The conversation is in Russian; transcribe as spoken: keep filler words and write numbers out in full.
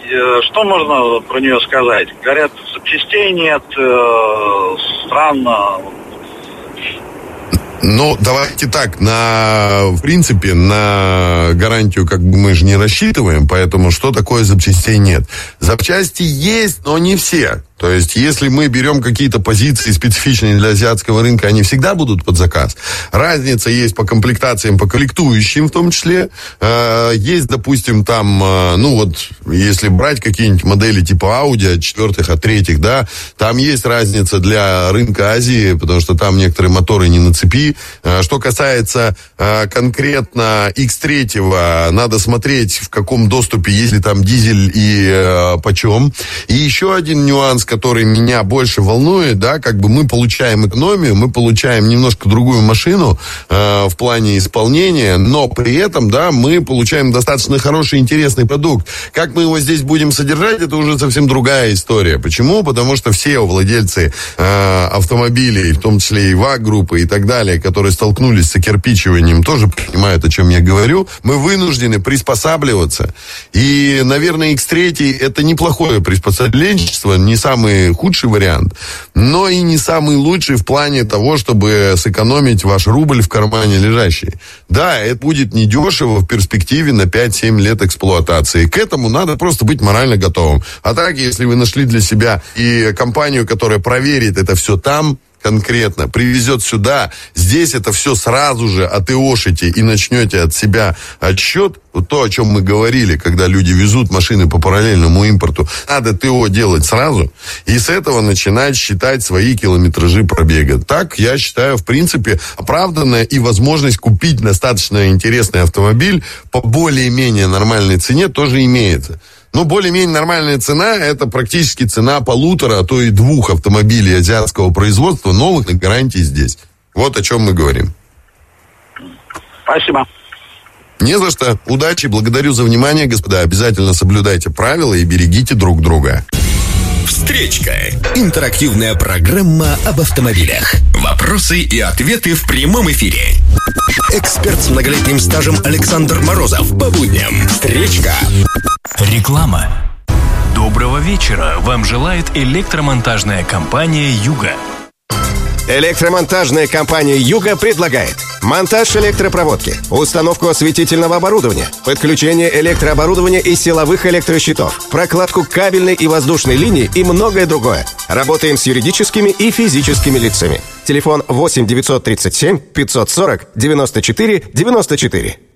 что можно про нее сказать? Говорят, запчастей нет, э, странно. Ну, давайте так, на, в принципе, на гарантию как бы мы же не рассчитываем, поэтому что такое запчастей нет? Запчасти есть, но не все. То есть, если мы берем какие-то позиции специфичные для азиатского рынка, они всегда будут под заказ. Разница есть по комплектациям, по комплектующим в том числе. Есть, допустим, там, ну вот, если брать какие-нибудь модели типа Audi от четвертых, от третьих, да, там есть разница для рынка Азии, потому что там некоторые моторы не на цепи. Что касается конкретно икс три, надо смотреть, в каком доступе, есть ли там дизель и почем. И еще один нюанс, который меня больше волнует, да, как бы мы получаем экономию, мы получаем немножко другую машину э, в плане исполнения, но при этом, да, мы получаем достаточно хороший, интересный продукт. Как мы его здесь будем содержать, это уже совсем другая история. Почему? Потому что все владельцы э, автомобилей, в том числе и ВАГ-группы и так далее, которые столкнулись с окирпичиванием, тоже понимают, о чем я говорю. Мы вынуждены приспосабливаться. И, наверное, икс три это неплохое приспособленчество, не самое самый худший вариант, но и не самый лучший в плане того, чтобы сэкономить ваш рубль в кармане лежащий. Да, это будет недешево в перспективе на пять-семь лет эксплуатации. К этому надо просто быть морально готовым. А так, если вы нашли для себя и компанию, которая проверит это все там, конкретно, привезет сюда, здесь это все сразу же отыошите и начнете от себя отсчет, вот то, о чем мы говорили, когда люди везут машины по параллельному импорту, надо ТО делать сразу, и с этого начинать считать свои километражи пробега. Так, я считаю, в принципе, оправданная и возможность купить достаточно интересный автомобиль по более-менее нормальной цене тоже имеется. Но более-менее нормальная цена – это практически цена полутора, а то и двух автомобилей азиатского производства, новых на гарантии здесь. Вот о чем мы говорим. Спасибо. Не за что. Удачи, благодарю за внимание, господа. Обязательно соблюдайте правила и берегите друг друга. Встречка. Интерактивная программа об автомобилях. Вопросы и ответы в прямом эфире. Эксперт с многолетним стажем Александр Морозов. По будням. Встречка. Реклама. Доброго вечера. Вам желает электромонтажная компания «Юга». Электромонтажная компания «Юга» предлагает монтаж электропроводки, установку осветительного оборудования, подключение электрооборудования и силовых электрощитов, прокладку кабельной и воздушной линии и многое другое. Работаем с юридическими и физическими лицами. Телефон восемь девятьсот тридцать семь пятьсот сорок девяносто четыре девяносто четыре.